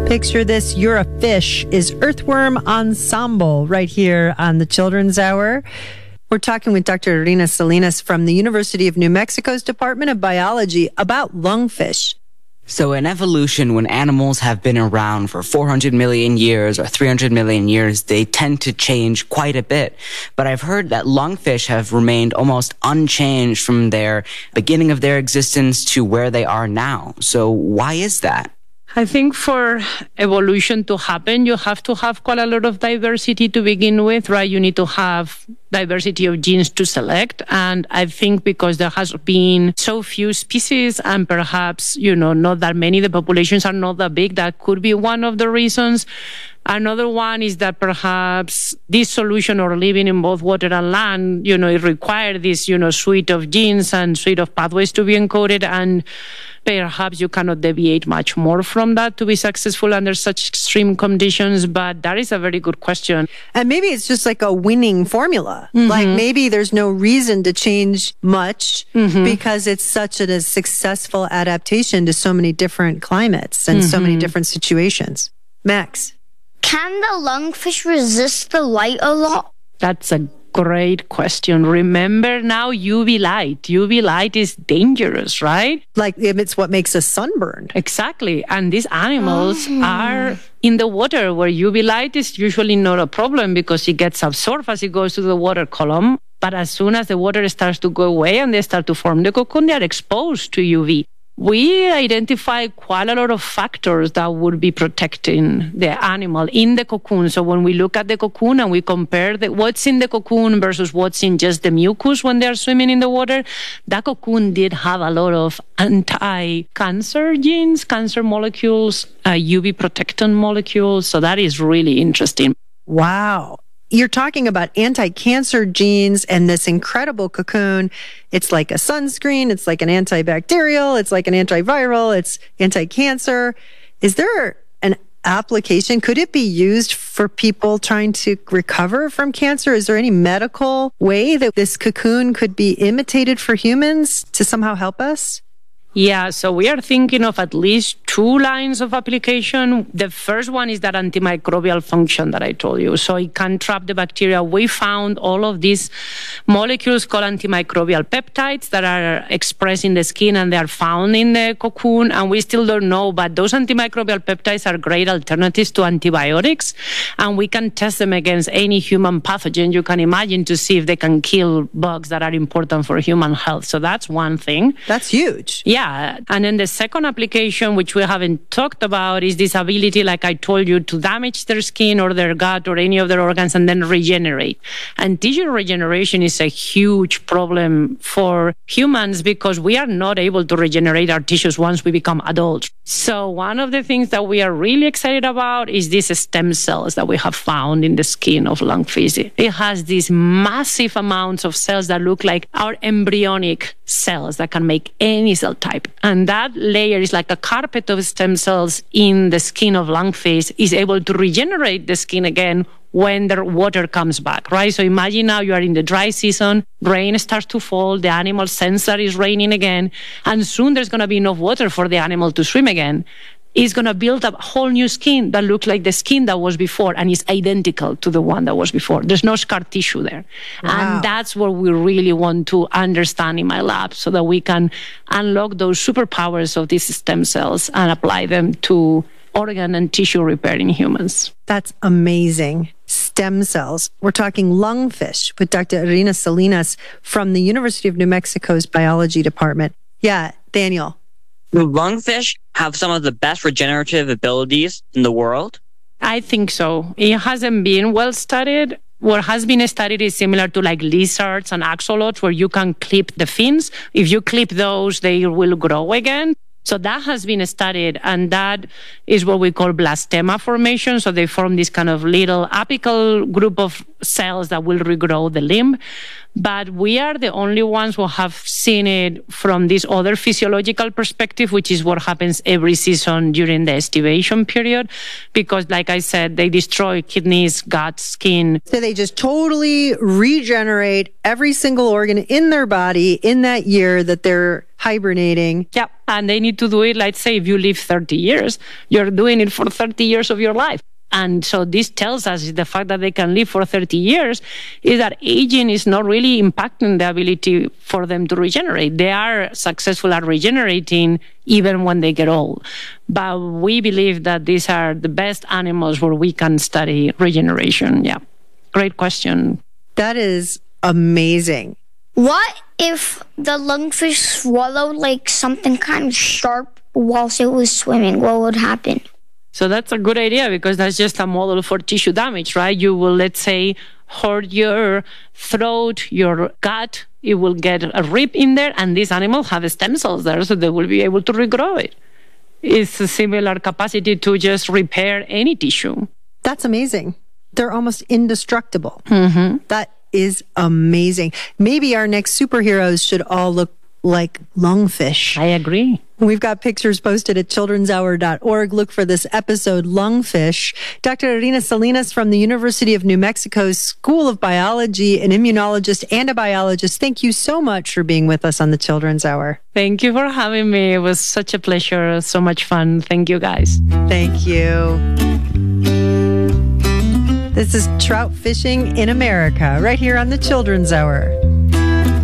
Picture This, You're a Fish is Earthworm Ensemble right here on the Children's Hour. We're talking with Dr. Irina Salinas from the University of New Mexico's Department of Biology about lungfish. So in evolution, when animals have been around for 400 million years or 300 million years, they tend to change quite a bit. But I've heard that lungfish have remained almost unchanged from their beginning of their existence to where they are now. So why is that? I think for evolution to happen, you have to have quite a lot of diversity to begin with, right? You need to have diversity of genes to select. And I think because there has been so few species and perhaps, not that many, the populations are not that big, that could be one of the reasons. Another one is that perhaps this solution or living in both water and land, it required this, suite of genes and suite of pathways to be encoded, and perhaps you cannot deviate much more from that to be successful under such extreme conditions. But that is a very good question. And maybe it's just like a winning formula. Mm-hmm. Like maybe there's no reason to change much because it's such a successful adaptation to so many different climates and so many different situations. Max? Can the lungfish resist the light a lot? That's a great question. Remember now UV light. UV light is dangerous, right? Like it's what makes us sunburned. Exactly. And these animals are in the water where UV light is usually not a problem because it gets absorbed as it goes to the water column. But as soon as the water starts to go away and they start to form the cocoon, they are exposed to UV. We identify quite a lot of factors that would be protecting the animal in the cocoon. So when we look at the cocoon and we compare what's in the cocoon versus what's in just the mucus when they're swimming in the water, that cocoon did have a lot of anti-cancer genes, cancer molecules, UV protectant molecules. So that is really interesting. Wow. You're talking about anti-cancer genes and this incredible cocoon. It's like a sunscreen. It's like an antibacterial. It's like an antiviral. It's anti-cancer. Is there an application? Could it be used for people trying to recover from cancer? Is there any medical way that this cocoon could be imitated for humans to somehow help us? Yeah, so we are thinking of at least 2 lines of application. The first one is that antimicrobial function that I told you. So it can trap the bacteria. We found all of these molecules called antimicrobial peptides that are expressed in the skin and they are found in the cocoon. And we still don't know, but those antimicrobial peptides are great alternatives to antibiotics. And we can test them against any human pathogen you can imagine to see if they can kill bugs that are important for human health. So that's one thing. That's huge. Yeah. And then the second application, which we haven't talked about, is this ability, like I told you, to damage their skin or their gut or any of their organs and then regenerate. And tissue regeneration is a huge problem for humans because we are not able to regenerate our tissues once we become adults. So one of the things that we are really excited about is these stem cells that we have found in the skin of lungfish. It has these massive amounts of cells that look like our embryonic cells that can make any cell type. And that layer is like a carpet of stem cells in the skin of lungfish is able to regenerate the skin again when the water comes back, right? So imagine now you are in the dry season, rain starts to fall, the animal senses that it's raining again, and soon there's going to be enough water for the animal to swim again. It's going to build up a whole new skin that looks like the skin that was before and is identical to the one that was before. There's no scar tissue there. Wow. And that's what we really want to understand in my lab so that we can unlock those superpowers of these stem cells and apply them to organ and tissue repair in humans. That's amazing. Stem cells. We're talking lungfish with Dr. Irina Salinas from the University of New Mexico's Biology Department. Yeah, Daniel. Do lungfish have some of the best regenerative abilities in the world? I think so. It hasn't been well studied. What has been studied is similar to like lizards and axolotls where you can clip the fins. If you clip those, they will grow again. So that has been studied, and that is what we call blastema formation. So they form this kind of little apical group of cells that will regrow the limb. But we are the only ones who have seen it from this other physiological perspective, which is what happens every season during the estivation period. Because like I said, they destroy kidneys, gut, skin. So they just totally regenerate every single organ in their body in that year that they're hibernating. Yeah. And they need to do it, let's say, if you live 30 years, you're doing it for 30 years of your life. And so this tells us the fact that they can live for 30 years is that aging is not really impacting the ability for them to regenerate. They are successful at regenerating even when they get old. But we believe that these are the best animals where we can study regeneration. Yeah. Great question. That is amazing. What if the lungfish swallowed like something kind of sharp whilst it was swimming? What would happen? So that's a good idea because that's just a model for tissue damage, right? You will, let's say, hurt your throat, your gut. It will get a rip in there, and these animals have stem cells there, so they will be able to regrow it. It's a similar capacity to just repair any tissue. That's amazing. They're almost indestructible. Mm-hmm. That is amazing. Maybe our next superheroes should all look like lungfish. I agree. We've got pictures posted at childrenshour.org. Look for this episode, Lungfish. Dr. Irina Salinas from the University of New Mexico's School of Biology, an immunologist and a biologist. Thank you so much for being with us on the Children's Hour. Thank you for having me. It was such a pleasure. So much fun. Thank you, guys. Thank you. This is Trout Fishing in America, right here on the Children's Hour.